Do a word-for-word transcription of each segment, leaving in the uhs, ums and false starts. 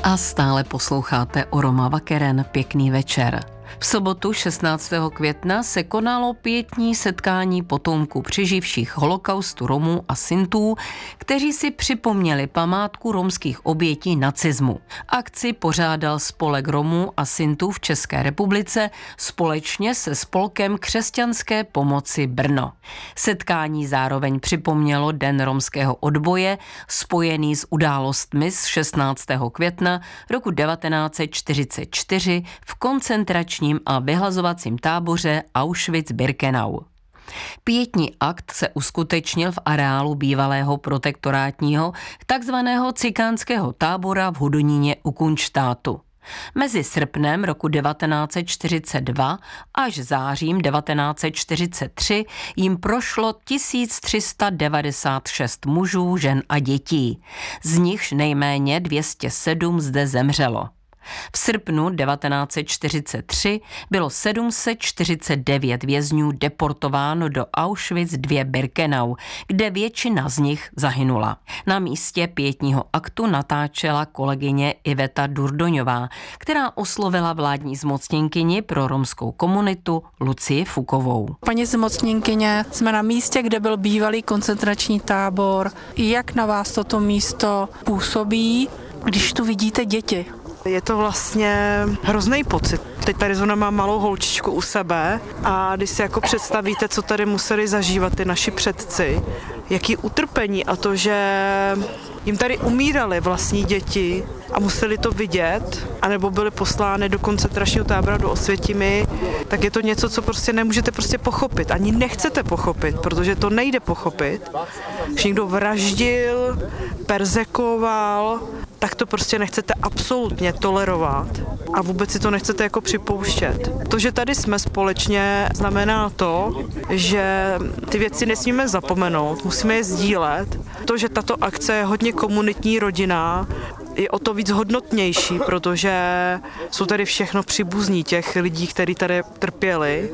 A stále posloucháte o Roma Vakeren. Pěkný večer. V sobotu šestnáctého května se konalo pietní setkání potomků přeživších holokaustu Romů a Sintů, kteří si připomněli památku romských obětí nacismu. Akci pořádal Spolek Romů a Sintů v České republice společně se Spolkem křesťanské pomoci Brno. Setkání zároveň připomnělo Den romského odboje, spojený s událostmi z šestnáctého května roku devatenáct set čtyřicet čtyři v koncentračním a vyhlazovacím táboře Auschwitz-Birkenau. Pietní akt se uskutečnil v areálu bývalého protektorátního takzvaného cikánského tábora v Hodoníně u Kunštátu. Mezi srpnem roku devatenáct set čtyřicet dva až zářím devatenáct set čtyřicet tři jim prošlo tisíc tři sta devadesát šest mužů, žen a dětí. Z nichž nejméně dvě stě sedm zde zemřelo. V srpnu devatenáct set čtyřicet tři bylo sedm set čtyřicet devět vězňů deportováno do Auschwitz dva Birkenau, kde většina z nich zahynula. Na místě pietního aktu natáčela kolegyně Iveta Durdoňová, která oslovila vládní zmocněnkyni pro romskou komunitu Lucii Fukovou. Paní zmocněnkyně, jsme na místě, kde byl bývalý koncentrační tábor. Jak na vás toto místo působí, když tu vidíte děti? Je to vlastně hrozný pocit. Teď tady zrovna mám malou holčičku u sebe a když si jako představíte, co tady museli zažívat ty naši předci, jaký utrpení a to, že jim tady umírali vlastní děti a museli to vidět, anebo byly poslány do koncentračního tábora do Osvětimi, tak je to něco, co prostě nemůžete prostě pochopit. Ani nechcete pochopit, protože to nejde pochopit. Když někdo vraždil, perzekoval, tak to prostě nechcete absolutně tolerovat a vůbec si to nechcete jako připouštět. To, že tady jsme společně, znamená to, že ty věci nesmíme zapomenout, musíme je sdílet. To, že tato akce je hodně komunitní, rodinná, je o to víc hodnotnější, protože jsou tady všechno příbuzní těch lidí, kteří tady trpěli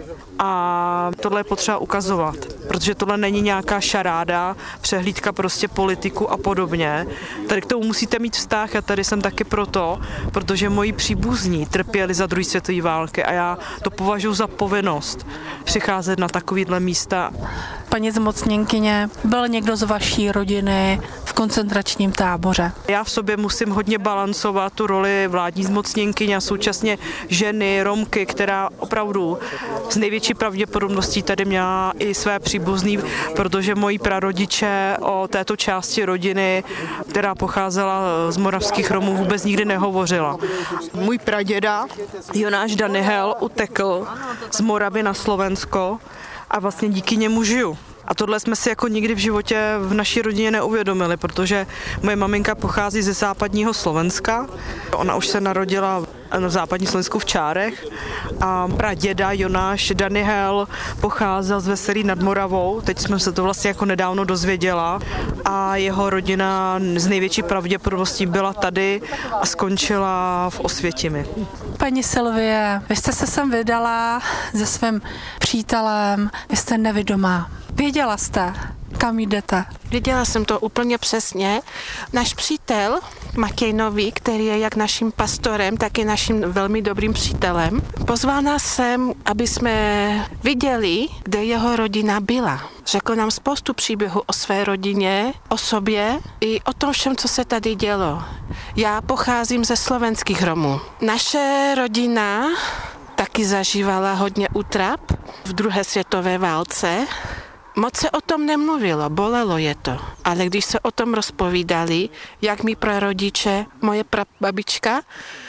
a tohle je potřeba ukazovat, protože tohle není nějaká šaráda, přehlídka prostě politiku a podobně. Tady k tomu musíte mít vztah a tady jsem taky proto, protože moji příbuzní trpěli za druhé světové války a já to považuji za povinnost přicházet na takovýhle místa. Paní zmocněnkyně, byl někdo z vaší rodiny v koncentračním táboře? Já v sobě musím hodně balancovat tu roli vládní zmocněnkyně a současně ženy, Romky, která opravdu z největší pravděpodobností tady měla i své příbuzný, protože moji prarodiče o této části rodiny, která pocházela z moravských Romů, vůbec nikdy nehovořila. Můj praděda Jonáš Danihel utekl z Moravy na Slovensko a vlastně díky němu žiju. A tohle jsme si jako nikdy v životě v naší rodině neuvědomili, protože moje maminka pochází ze západního Slovenska. Ona už se narodila v západní Slovensku v Čárech a praděda Jonáš Danihel pocházel z Veselí nad Moravou. Teď jsme se to vlastně jako nedávno dozvěděla a jeho rodina z největší pravděpodobností byla tady a skončila v Osvětimi. Paní Silvie, vy jste se sem vydala se svým přítelem, vy jste nevidomá. Věděla jste, kam jdete? Věděla jsem to úplně přesně. Náš přítel Matěj Nový, který je jak naším pastorem, tak i naším velmi dobrým přítelem, pozval nás sem, aby jsme viděli, kde jeho rodina byla. Řekl nám spoustu příběhů o své rodině, o sobě i o tom všem, co se tady dělo. Já pocházím ze slovenských Romů. Naše rodina taky zažívala hodně útrap v druhé světové válce. Moc se o tom nemluvilo, bolelo je to. Ale když se o tom rozpovídali, jak mi prarodiče, moje prababička,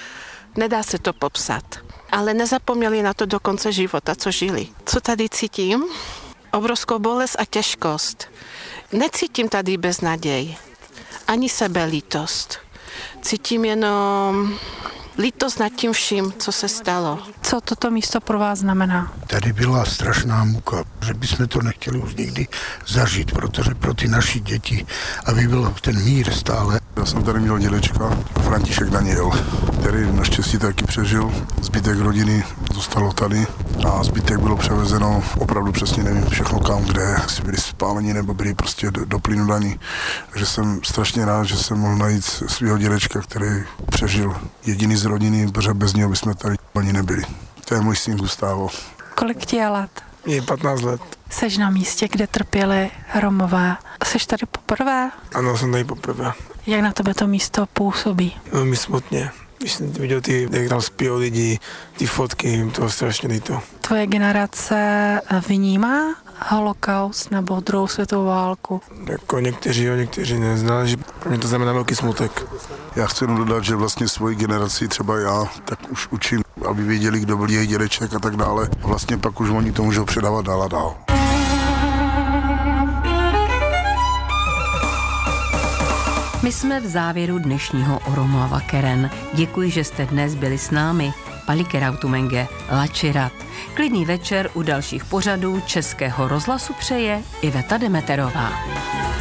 nedá se to popsat. Ale nezapomněli na to do konce života, co žili. Co tady cítím? Obrovskou bolest a těžkost. Necítím tady beznaděj, ani sebelítost. Cítím jenom lítost nad tím vším, co se stalo. Co toto místo pro vás znamená? Tady byla strašná muka, že bychom to nechtěli už nikdy zažít, protože pro ty naši děti, aby byl ten mír stále. Já jsem tady měl dědečka, František Daniel, který naštěstí taky přežil. Zbytek rodiny zůstalo tady a zbytek bylo převezeno, opravdu přesně nevím všechno kam, kde, si byli spáleni nebo byli prostě do, do plynu daní. Takže jsem strašně rád, že jsem mohl najít svého dědečka, který přežil, jediný z rodiny, protože bez něho bychom tady ani nebyli. To je můj syn Gustavo. Kolik ti je let? Je patnáct let. Seš na místě, kde trpěli Romové. Seš tady poprvé? Ano, jsem tady poprvé. Jak na tebe to místo působí? Velmi smutně. Když jsem viděl ty, jak tam spí lidi, ty fotky, to je strašně líto. Tvoje generace vnímá holokaust nebo druhou světovou válku? Jako někteří jo, někteří ne. Záleží. Pro mě to znamená velký smutek. Já chci jenom dodat, že vlastně svoji generaci, třeba já, tak už učím, aby věděli, kdo byl jejich dědeček a tak dále. A vlastně pak už oni to můžou předávat dál a dál. My jsme v závěru dnešního Oromava Keren. Děkuji, že jste dnes byli s námi. Palikerautumenge, Lačirat. Klidný večer u dalších pořadů Českého rozhlasu přeje Iveta Demeterová.